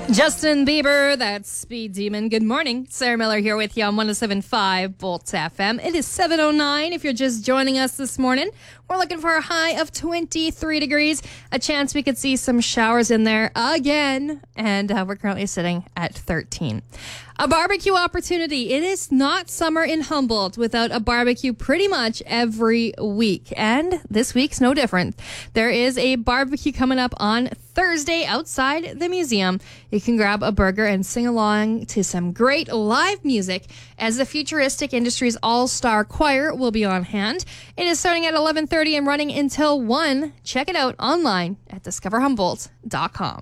Justin Bieber, that's Speed Demon. Good morning. Sarah Miller here with you on 107.5 Bolt FM. It is 7:09 if you're just joining us this morning. We're looking for a high of 23 degrees. A chance we could see some showers in there again. And we're currently sitting at 13. A barbecue opportunity. It is not summer in Humboldt without a barbecue pretty much every week. And this week's no different. There is a barbecue coming up on Thursday outside the museum. You can grab a burger and sing along to some great live music as the Futuristic Industries All-Star Choir will be on hand. It is starting at 11:30 and running until 1. Check it out online at discoverhumboldt.com.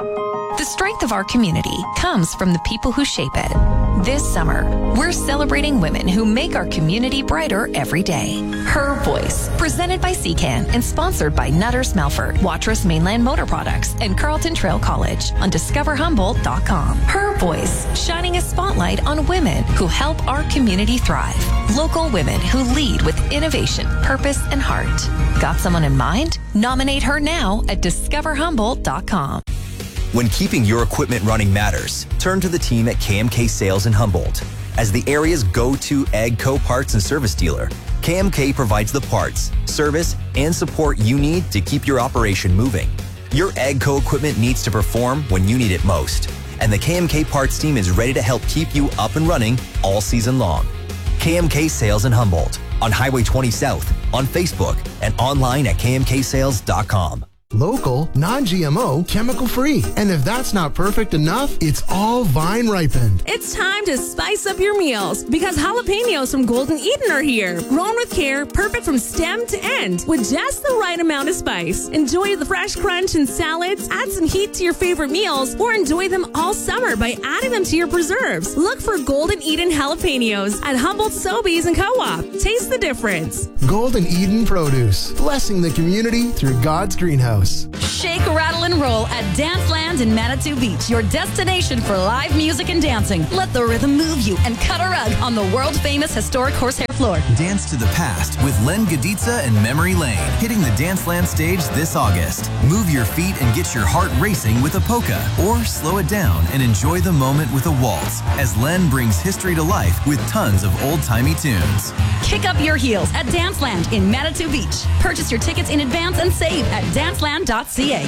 The strength of our community comes from the people who shape it. This summer, we're celebrating women who make our community brighter every day. Her Voice, presented by CCAN and sponsored by Nutter Smelford, Watrous Mainland Motor Products, and Carleton Trail College on discoverhumboldt.com. Her Voice, shining a spotlight on women who help our community thrive. Local women who lead with innovation, purpose, and heart. Got someone in mind? Nominate her now at discoverhumboldt.com. When keeping your equipment running matters, turn to the team at KMK Sales in Humboldt. As the area's go-to AGCO parts and service dealer, KMK provides the parts, service, and support you need to keep your operation moving. Your AGCO equipment needs to perform when you need it most, and the KMK parts team is ready to help keep you up and running all season long. KMK Sales in Humboldt, on Highway 20 South, on Facebook, and online at kmksales.com. Local, non-GMO, chemical-free. And if that's not perfect enough, it's all vine ripened. It's time to spice up your meals because jalapenos from Golden Eden are here. Grown with care, perfect from stem to end with just the right amount of spice. Enjoy the fresh crunch in salads, add some heat to your favorite meals, or enjoy them all summer by adding them to your preserves. Look for Golden Eden jalapenos at Humboldt Sobeys and Co-op. Taste the difference. Golden Eden Produce, blessing the community through God's greenhouse. Shake, rattle, and roll at Danceland in Manitou Beach, your destination for live music and dancing. Let the rhythm move you and cut a rug on the world-famous historic horsehair floor. Dance to the past with Len Gaditza and Memory Lane, hitting the Danceland stage this August. Move your feet and get your heart racing with a polka, or slow it down and enjoy the moment with a waltz, as Len brings history to life with tons of old-timey tunes. Kick up your heels at Danceland in Manitou Beach. Purchase your tickets in advance and save at danceland.ca.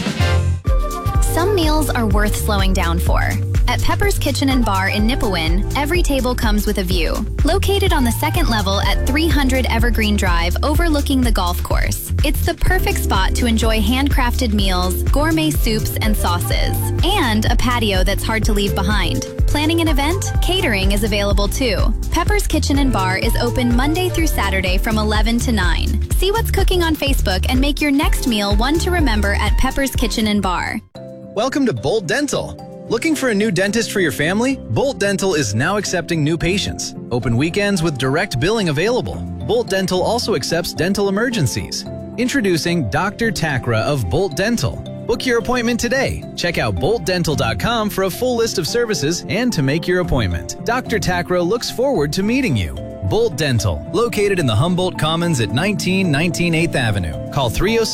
Some meals are worth slowing down for. At Pepper's Kitchen and Bar in Nipawin, every table comes with a view. Located on the second level at 300 Evergreen Drive overlooking the golf course. It's the perfect spot to enjoy handcrafted meals, gourmet soups and sauces, and a patio that's hard to leave behind. Planning an event? Catering is available too. Pepper's Kitchen and Bar is open Monday through Saturday from 11 to 9. See what's cooking on Facebook and make your next meal one to remember at Pepper's Kitchen and Bar. Welcome to Bolt Dental. Looking for a new dentist for your family? Bolt Dental is now accepting new patients. Open weekends with direct billing available. Bolt Dental also accepts dental emergencies. Introducing Dr. Takra of Bolt Dental. Book your appointment today. Check out boltdental.com for a full list of services and to make your appointment. Dr. Takra looks forward to meeting you. Bolt Dental, located in the Humboldt Commons at 1919 8th Avenue. Call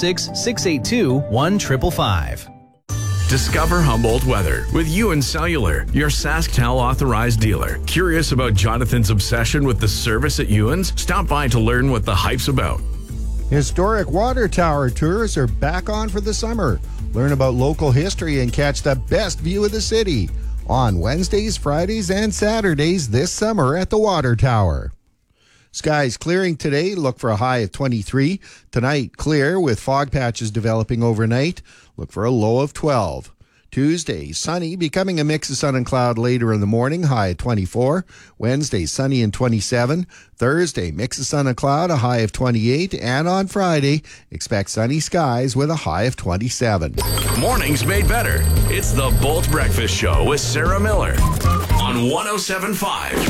306-682-1555. Discover Humboldt weather with Ewan Cellular, your SaskTel authorized dealer. Curious about Jonathan's obsession with the service at Ewan's? Stop by to learn what the hype's about. Historic water tower tours are back on for the summer. Learn about local history and catch the best view of the city on Wednesdays, Fridays, and Saturdays this summer at the water tower. Skies clearing today. Look for a high of 23. Tonight, clear with fog patches developing overnight. Look for a low of 12. Tuesday, sunny, becoming a mix of sun and cloud later in the morning, high of 24. Wednesday, sunny and 27. Thursday, mix of sun and cloud, a high of 28. And on Friday, expect sunny skies with a high of 27. Mornings made better. It's the Bolt Breakfast Show with Sarah Miller on 107.5.